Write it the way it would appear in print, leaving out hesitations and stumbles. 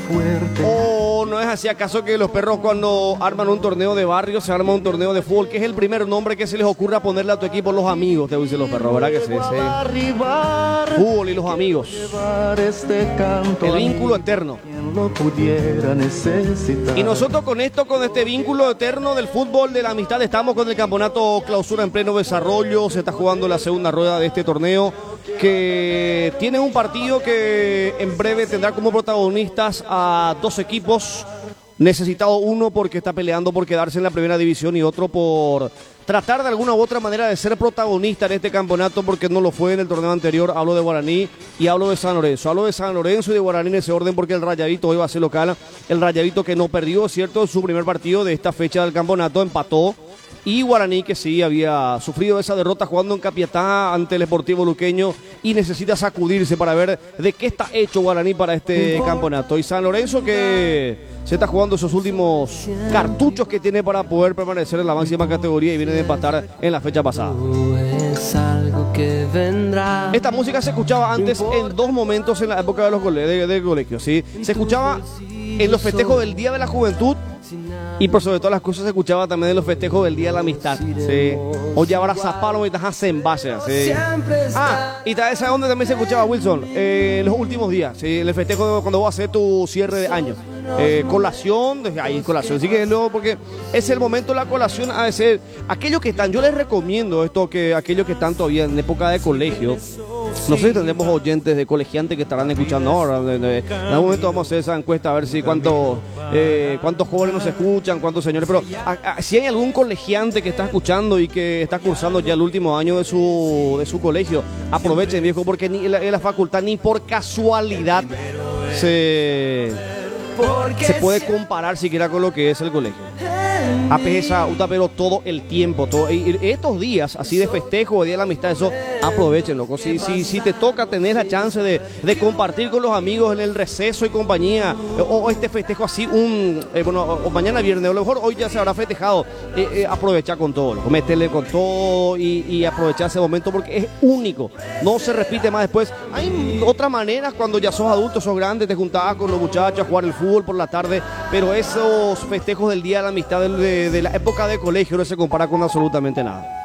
¿O no es así acaso que los perros cuando arman un torneo de barrio se arma un torneo de fútbol? ¿Qué es el primer nombre que se les ocurra ponerle a tu equipo? Los amigos, te dicen los perros, ¿verdad que sí? Fútbol y los amigos. El vínculo eterno. Y nosotros con esto, con este vínculo eterno del fútbol, de la amistad, estamos con el campeonato clausura en pleno desarrollo. Se está jugando la segunda rueda de este torneo, que tiene un partido que en breve tendrá como protagonistas a dos equipos. Necesitado uno porque está peleando por quedarse en la primera división y otro por tratar de alguna u otra manera de ser protagonista en este campeonato, porque no lo fue en el torneo anterior. Hablo de Guaraní y hablo de San Lorenzo. Hablo de San Lorenzo y de Guaraní en ese orden, porque el Rayadito hoy va a ser local. El Rayadito que no perdió, ¿cierto?, su primer partido de esta fecha del campeonato, empató. Y Guaraní, que sí había sufrido esa derrota jugando en Capiatá ante el Sportivo Luqueño y necesita sacudirse para ver de qué está hecho Guaraní para este campeonato. Y San Lorenzo, que se está jugando esos últimos cartuchos que tiene para poder permanecer en la máxima categoría y viene de empatar en la fecha pasada. Esta música se escuchaba antes en dos momentos en la época de los colegios, ¿sí? Se escuchaba en los festejos del Día de la Juventud y por sobre todas las cosas se escuchaba también en los festejos del Día de la Amistad, ¿sí? Oye, ahora zapalo y tajas en base, ¿sí? Y ¿sabes dónde también se escuchaba, Wilson? En los últimos días, ¿sí? En el festejo cuando vas a hacer tu cierre de año. Colación, ahí colación, así que luego, porque es el momento, la colación ha de ser aquellos que están, yo les recomiendo esto, que aquellos que están todavía en época de colegio, no sé si tendremos oyentes de colegiantes que estarán escuchando ahora, en algún momento vamos a hacer esa encuesta a ver si cuántos jóvenes nos escuchan, cuántos señores, pero si hay algún colegiante que está escuchando y que está cursando ya el último año de su colegio, aprovechen, viejo, porque ni en la facultad ni por casualidad se puede comparar siquiera con lo que es el colegio. Apesa, pero todo el tiempo, y estos días así de festejo, de Día de la Amistad, eso aprovechen, loco. Si te toca tener la chance de compartir con los amigos en el receso y compañía, o este festejo así, o mañana viernes, o a lo mejor hoy ya se habrá festejado, aprovecha con todo, loco, métele con todo y aprovechar ese momento porque es único, no se repite más después. Hay otras maneras cuando ya sos adulto, sos grande, te juntabas con los muchachos a jugar el fútbol por la tarde, pero esos festejos del Día de la Amistad de la época de colegio no se compara con absolutamente nada.